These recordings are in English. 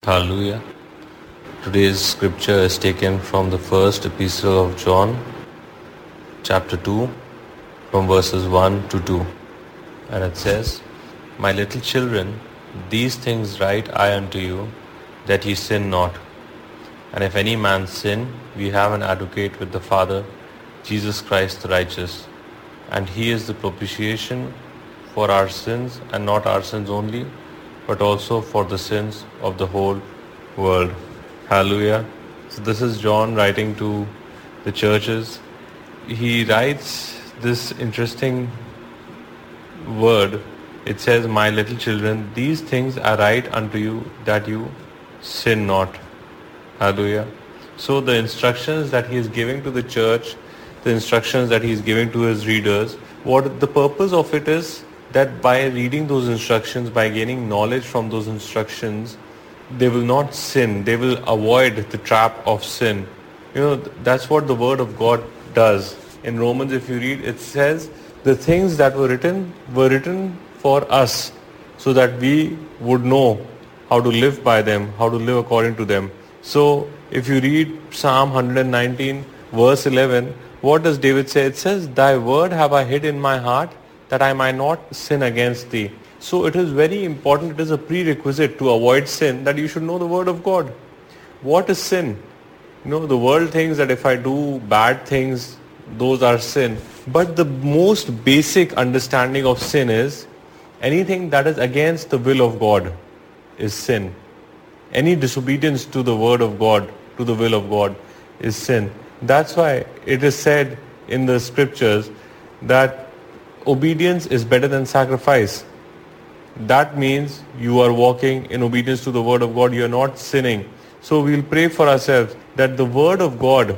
Hallelujah. Today's scripture is taken from the first epistle of John, chapter 2, from verses 1 to 2. And it says, My little children, these things write I unto you, that ye sin not. And if any man sin, we have an advocate with the Father, Jesus Christ the righteous. And he is the propitiation for our sins, and not our sins only, but also for the sins of the whole world. Hallelujah. So this is John writing to the churches. He writes this interesting word. It says, My little children, these things I write unto you, that you sin not. Hallelujah. So the instructions that he is giving to the church, the instructions that he is giving to his readers, what the purpose of it is that by reading those instructions, by gaining knowledge from those instructions, they will not sin. They will avoid the trap of sin. That's what the word of God does. In Romans, if you read, it says the things that were written for us, so that we would know how to live by them, how to live according to them. So if you read Psalm 119 verse 11, what does David say? It says, Thy word have I hid in my heart, that I might not sin against thee. So it is very important, it is a prerequisite to avoid sin, that you should know the word of God. What is sin? The world thinks that if I do bad things, those are sin. But the most basic understanding of sin is anything that is against the will of God is sin. Any disobedience to the word of God, to the will of God, is sin. That's why it is said in the scriptures that obedience is better than sacrifice. That means you are walking in obedience to the word of God. You are not sinning. So we'll pray for ourselves that the word of God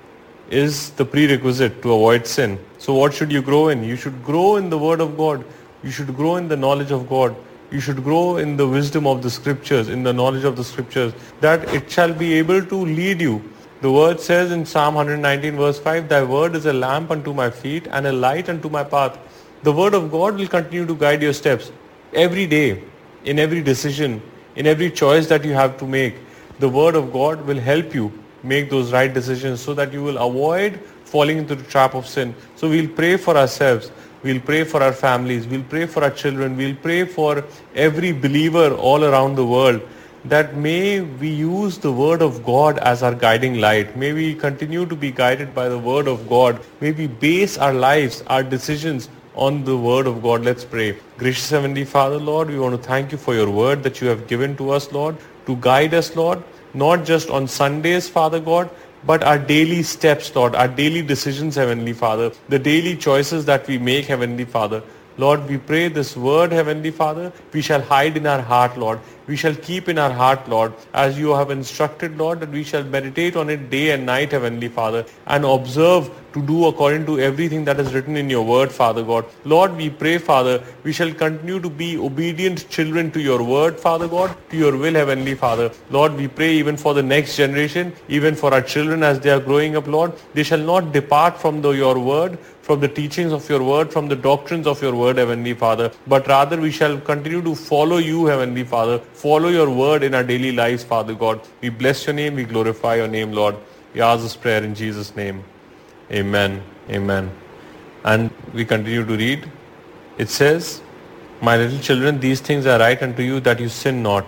is the prerequisite to avoid sin. So what should you grow in? You should grow in the word of God. You should grow in the knowledge of God. You should grow in the wisdom of the scriptures, in the knowledge of the scriptures, that it shall be able to lead you. The word says in Psalm 119 verse 5, Thy word is a lamp unto my feet and a light unto my path. The word of God will continue to guide your steps every day, in every decision, in every choice that you have to make. The word of God will help you make those right decisions so that you will avoid falling into the trap of sin. So we'll pray for ourselves. We'll pray for our families. We'll pray for our children. We'll pray for every believer all around the world, that may we use the word of God as our guiding light. May we continue to be guided by the word of God. May we base our lives, our decisions on the word of God. Let's pray. Gracious Heavenly Father, Lord, we want to thank you for your word that you have given to us, Lord, to guide us, Lord, not just on Sundays, Father God, but our daily steps, Lord, our daily decisions, Heavenly Father, the daily choices that we make, Heavenly Father. Lord, we pray this word, Heavenly Father, we shall hide in our heart, Lord. We shall keep in our heart, Lord, as you have instructed, Lord, that we shall meditate on it day and night, Heavenly Father, and observe to do according to everything that is written in your word, Father God. Lord, we pray, Father, we shall continue to be obedient children to your word, Father God, to your will, Heavenly Father. Lord, we pray even for the next generation, even for our children as they are growing up, Lord, they shall not depart from your word, from the teachings of your word, from the doctrines of your word, Heavenly Father, but rather we shall continue to follow you, Heavenly Father, follow your word in our daily lives, Father God. We bless your name, we glorify your name, Lord. We ask this prayer in Jesus' name. Amen. Amen. And we continue to read. It says, My little children, these things I write unto you, that you sin not.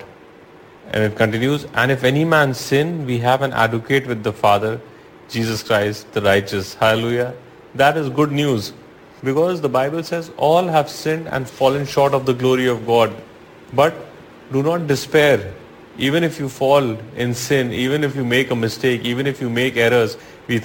And it continues, And if any man sin, we have an advocate with the Father, Jesus Christ the righteous. Hallelujah. That is good news, because the Bible says all have sinned and fallen short of the glory of God. But do not despair. Even if you fall in sin, even if you make a mistake, even if you make errors, we